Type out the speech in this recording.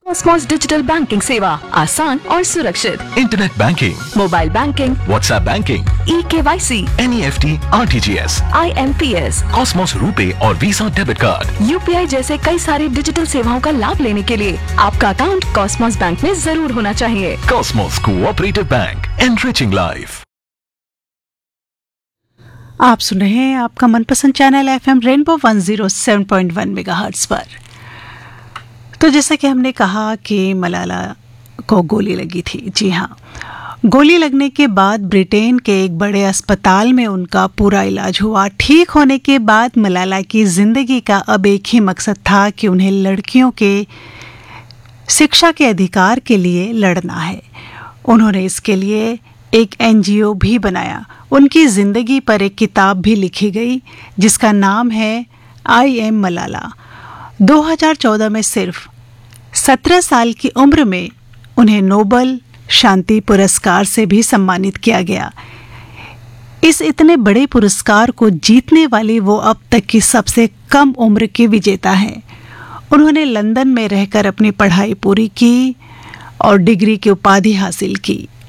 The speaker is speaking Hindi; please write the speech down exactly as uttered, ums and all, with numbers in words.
कॉस्मोस डिजिटल बैंकिंग सेवा आसान और सुरक्षित। Internet banking, mobile banking, WhatsApp banking, e KYC, N E F T, R T G S, I am P S, Cosmos RuPay और visa debit card, U P I जैसे कई सारी डिजिटल सेवाओं का लाभ लेने के लिए आपका अकाउंट कॉस्मोस बैंक में जरूर होना चाहिए। Cosmos cooperative bank, enriching life. आप सुन रहे हैं आपका मनपसंद channel F M rainbow one zero seven point one megahertz पर। तो जैसा कि हमने कहा कि मलाला को गोली लगी थी, जी हाँ, गोली लगने के बाद ब्रिटेन के एक बड़े अस्पताल में उनका पूरा इलाज हुआ। ठीक होने के बाद मलाला की ज़िंदगी का अब एक ही मकसद था कि उन्हें लड़कियों के शिक्षा के अधिकार के लिए लड़ना है। उन्होंने इसके लिए एक एन जी ओ भी बनाया। उनकी ज़िंदगी पर एक किताब भी लिखी गई जिसका नाम है आई एम मलाला। दो हज़ार चौदह में सिर्फ सत्रह साल की उम्र में उन्हें नोबल शांति पुरस्कार से भी सम्मानित किया गया। इस इतने बड़े पुरस्कार को जीतने वाली वो अब तक की सबसे कम उम्र की विजेता हैं। उन्होंने लंदन में रहकर अपनी पढ़ाई पूरी की और डिग्री की उपाधि हासिल की।